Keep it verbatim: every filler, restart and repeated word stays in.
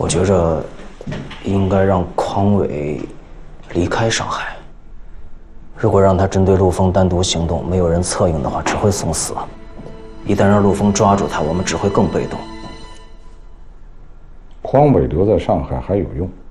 我觉着应该让匡伟离开上海。如果让他针对陆丰单独行动，没有人策应的话，只会送死。一旦让陆丰抓住他，我们只会更被动。 匡伟留在上海还有用。